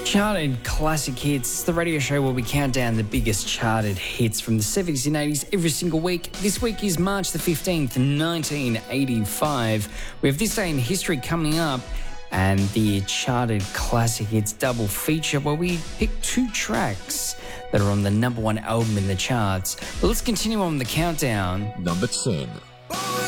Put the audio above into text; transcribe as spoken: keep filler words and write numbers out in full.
Charted classic hits, the radio show where we count down the biggest charted hits from the seventies and eighties every single week. This week is March the fifteenth, nineteen eighty-five. We have This Day in History coming up and the charted classic hits double feature where we pick two tracks that are on the number one album in the charts. But let's continue on the countdown. Number ten.